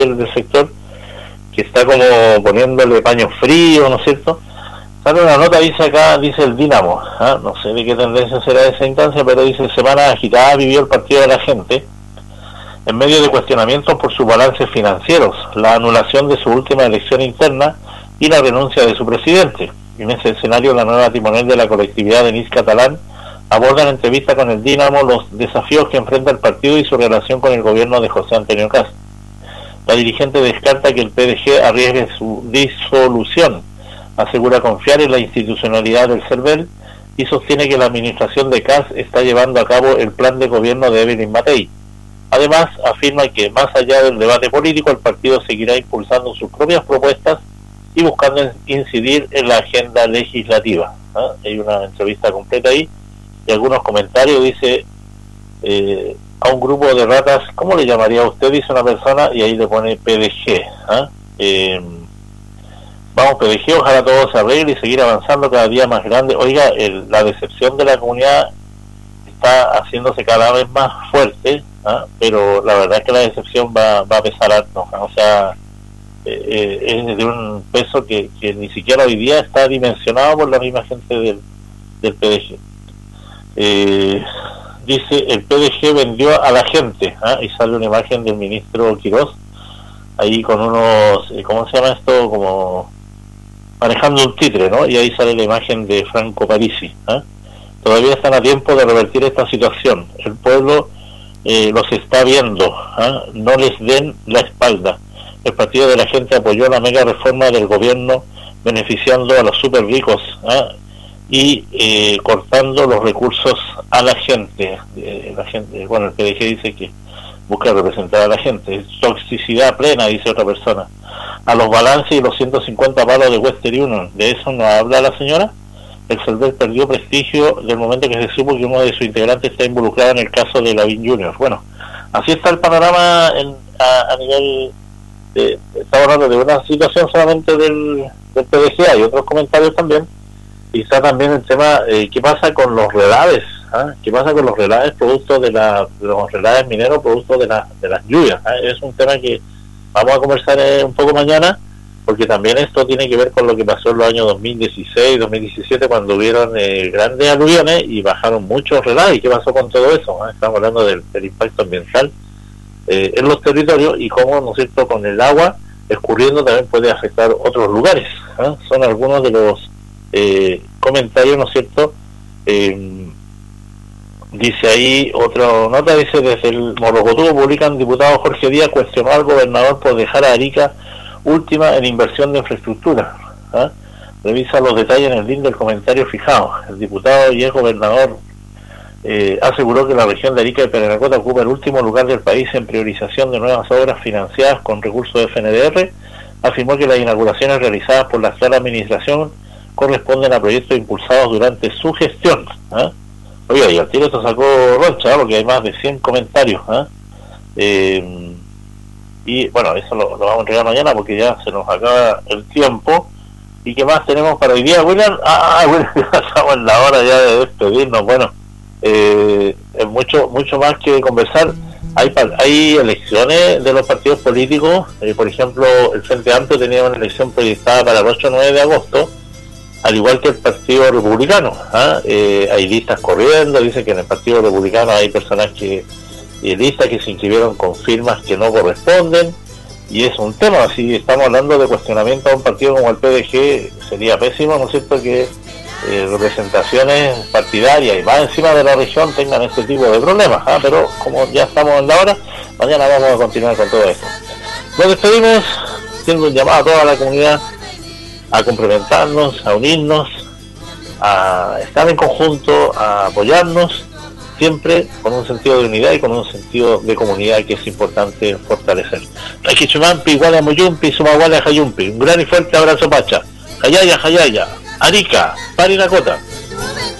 del sector, que está como poniéndole paño frío, ¿no es cierto? Sale una nota, dice acá, dice el Dínamo, no sé de qué tendencia será esa instancia, pero dice: semana agitada vivió el partido de la gente en medio de cuestionamientos por sus balances financieros, la anulación de su última elección interna y la renuncia de su presidente. En ese escenario, la nueva timonel de la colectividad, Denise Catalán, aborda en entrevista con el Dínamo los desafíos que enfrenta el partido y su relación con el gobierno de José Antonio Kast. La dirigente descarta que el PDG arriesgue su disolución, asegura confiar en la institucionalidad del CERVEL y sostiene que la administración de Kast está llevando a cabo el plan de gobierno de Evelyn Matei. Además, afirma que más allá del debate político, el partido seguirá impulsando sus propias propuestas y buscando incidir en la agenda legislativa. Hay una entrevista completa ahí y algunos comentarios. Dice: a un grupo de ratas, ¿cómo le llamaría a usted? Dice una persona, y ahí le pone PDG. Vamos PDG, ojalá todo se arregle y seguir avanzando cada día más grande. Oiga, la decepción de la comunidad está haciéndose cada vez más fuerte, pero la verdad es que la decepción va a pesar harto, o sea, es de un peso que ni siquiera hoy día está dimensionado por la misma gente del PDG. Dice: el PDG vendió a la gente, y sale una imagen del ministro Quirós ahí con unos, ¿cómo se llama esto? Como manejando un títere, ¿no? Y ahí sale la imagen de Franco Parisi. Todavía están a tiempo de revertir esta situación. El pueblo los está viendo, no les den la espalda. El partido de la gente apoyó la mega reforma del gobierno, beneficiando a los super ricos y cortando los recursos a la gente. Bueno, el PDG dice que busca representar a la gente. Toxicidad plena, dice otra persona. A los balances y los 150 palos de Western Union, ¿de eso no habla la señora? El CERVEL perdió prestigio del momento que se supo que uno de sus integrantes está involucrado en el caso de Lavín Jr. Bueno, así está el panorama a nivel estamos hablando de una situación solamente del PDG. Hay otros comentarios también, y está también el tema qué pasa con los relaves, qué pasa con los relaves producto de los relaves mineros producto de las lluvias. Es un tema que vamos a conversar un poco mañana, porque también esto tiene que ver con lo que pasó en los años 2016, 2017, cuando hubieron grandes aluviones y bajaron muchos relaves. ¿Y qué pasó con todo eso? Estamos hablando del impacto ambiental en los territorios, y cómo, ¿no es cierto?, con el agua escurriendo también puede afectar otros lugares. Son algunos de los comentarios, ¿no es cierto? Dice ahí otra nota, dice: desde el Morrocotú publican: diputado Jorge Díaz cuestionó al gobernador por dejar a Arica última en inversión de infraestructura. Revisa los detalles en el link del comentario fijado. El diputado y ex gobernador aseguró que la región de Arica y Parinacota ocupa el último lugar del país en priorización de nuevas obras financiadas con recursos de FNDR. Afirmó que las inauguraciones realizadas por la actual administración corresponden a proyectos impulsados durante su gestión. Oiga, y al tiro esto sacó roncha, porque hay más de 100 comentarios. Y bueno, eso lo vamos a entregar mañana porque ya se nos acaba el tiempo. ¿Y qué más tenemos para hoy día, William? Bueno, ya estamos en la hora ya de despedirnos. Bueno, mucho más que conversar. Hay elecciones de los partidos políticos. Por ejemplo, el Frente Amplio tenía una elección proyectada para el 8 o 9 de agosto, al igual que el Partido Republicano. Hay listas corriendo. Dicen que en el Partido Republicano hay personas listas que se inscribieron con firmas que no corresponden, y es un tema. Si estamos hablando de cuestionamiento a un partido como el PDG, sería pésimo, ¿no es cierto?, que representaciones partidarias y más encima de la región tengan este tipo de problemas. Pero como ya estamos en la hora, mañana vamos a continuar con todo esto. Nos despedimos haciendo un llamado a toda la comunidad a complementarnos, a unirnos, a estar en conjunto, a apoyarnos, siempre con un sentido de unidad y con un sentido de comunidad que es importante fortalecer. Raquichumampi, igual Moyumpi, Sumaguala Jayumpi. Un gran y fuerte abrazo, Pacha. Jayaya, Arica, Parinacota.